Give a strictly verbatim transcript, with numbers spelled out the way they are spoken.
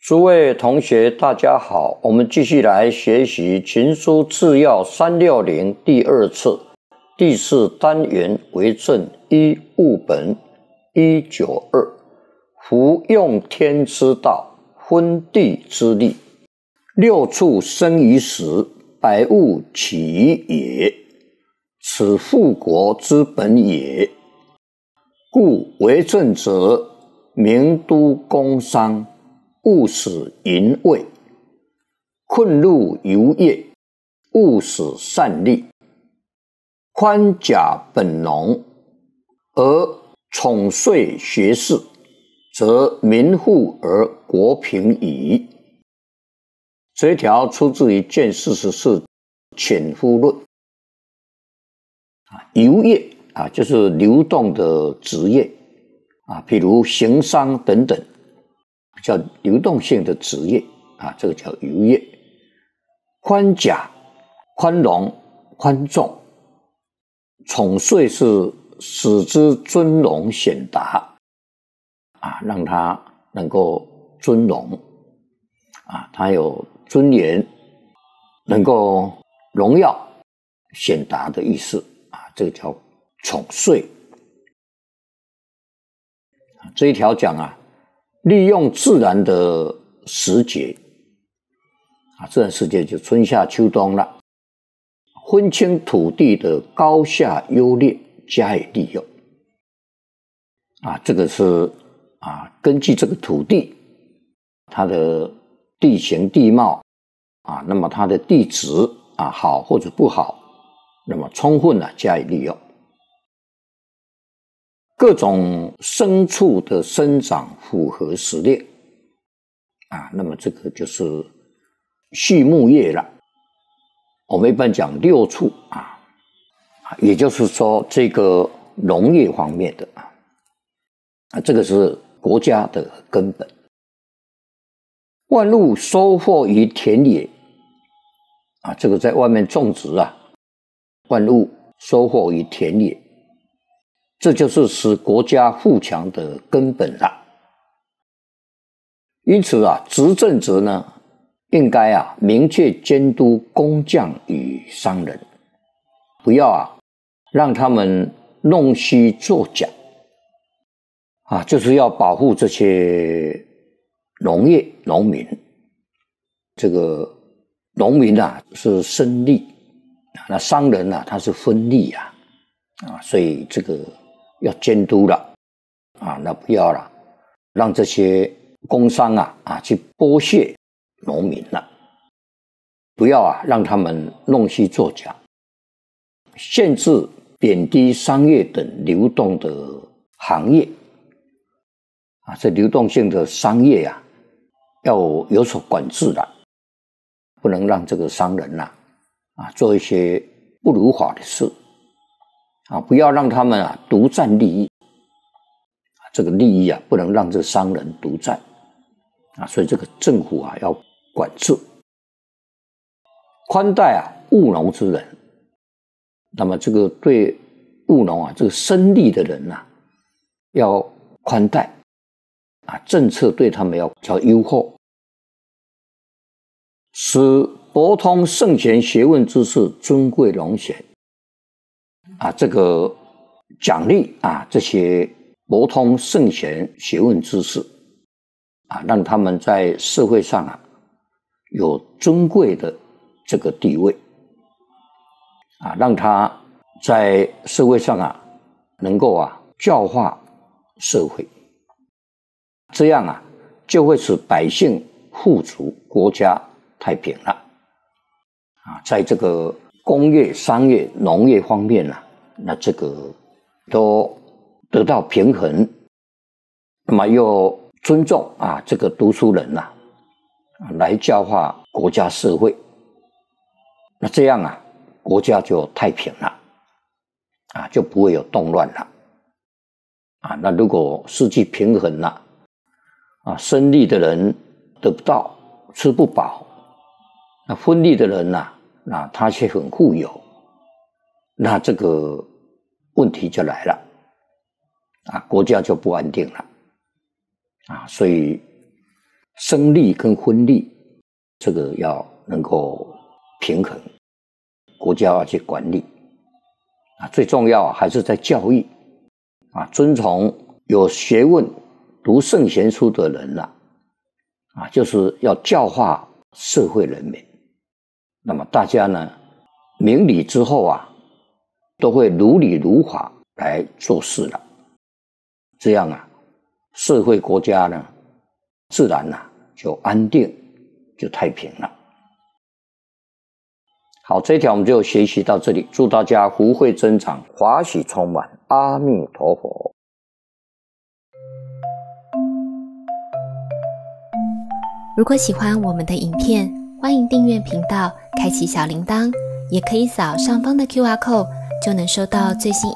诸位同学，大家好，我们继续来学习《群书治要三六零》第二次第四单元为正一物本一九二，夫用天之道，分地之利，六畜生于时，百物起于野，此富国之本也。故为政者，明都工商，务使淫秽，困入游业，务使善利，宽甲本农，而宠税学士，则民富而国平矣。这一条出自于《卷四十四潜夫论》啊，游业啊，就是流动的职业啊，譬如行商等等。叫流动性的职业啊，这个叫游业。宽甲，宽容、宽重，宠税是使之尊荣显达啊，让他能够尊荣啊，他有尊严，能够荣耀显达的意思啊，这个叫宠税。这一条讲啊，利用自然的时节啊，自然时节就春夏秋冬了，分清土地的高下优劣，加以利用啊，这个是啊，根据这个土地它的地形地貌啊，那么它的地质啊好或者不好，那么充分的加以利用。各种牲畜的生长符合时令啊，那么这个就是畜牧业了。我们一般讲六畜啊，也就是说这个农业方面的啊，啊，这个是国家的根本。万物收获于田野啊，这个在外面种植啊，万物收获于田野。这就是使国家富强的根本了。因此啊，执政者呢，应该啊明确监督工匠与商人，不要啊让他们弄虚作假啊，就是要保护这些农业农民。这个农民啊是生利，那商人啊他是分利啊，啊，所以这个要监督了啊，那不要了，让这些工商啊啊去剥削农民了，不要啊让他们弄虚作假，限制贬低商业等流动的行业啊，这流动性的商业啊要有所管制了，不能让这个商人呐 啊, 啊做一些不如法的事。啊，不要让他们啊独占利益，这个利益啊不能让这商人独占啊，所以这个政府啊要管制，宽待啊务农之人。那么这个对务农啊这个生利的人呐、啊，要宽待啊，政策对他们要较优厚，使博通圣贤学问之士尊贵荣显。啊，这个奖励啊，这些博通圣贤学问之士啊，让他们在社会上啊有尊贵的这个地位啊，让他在社会上啊能够啊教化社会，这样啊就会使百姓富足，国家太平了啊，在这个工业、商业、农业方面啊，那这个都得到平衡，那么又尊重啊这个读书人呐、啊，来教化国家社会，那这样啊，国家就太平了，啊，就不会有动乱了，啊，那如果失去平衡了，啊，生利的人得不到，吃不饱，那分利的人呐、啊。那他却很富有，那这个问题就来了啊，国家就不安定了啊，所以生利跟婚利，这个要能够平衡，国家要去管理啊。最重要还是在教育啊，遵从有学问、读圣贤书的人呐、啊，啊，就是要教化社会人民。那么大家呢，明理之后啊，都会如理如法来做事了。这样啊，社会国家呢，自然啊就安定，就太平了。好，这一条我们就学习到这里，祝大家福慧增长，华喜充满，阿弥陀佛。 如果喜欢我们的影片，欢迎订阅频道，开启小铃铛，也可以扫上方的 Q R code，就能收到最新